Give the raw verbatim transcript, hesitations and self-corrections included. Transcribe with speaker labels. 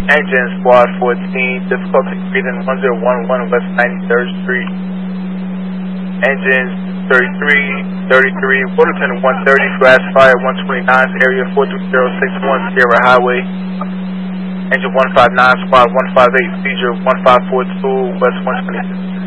Speaker 1: Engine Squad fourteen, difficulty breathing one zero one one West ninety-third Street. Engines thirty-three, thirty-three, Waterton one thirty, grass fire one twenty-nine, area four three zero six one, Sierra Highway. Engine one five nine, Squad one five eight, seizure one five four two, West one twenty-six.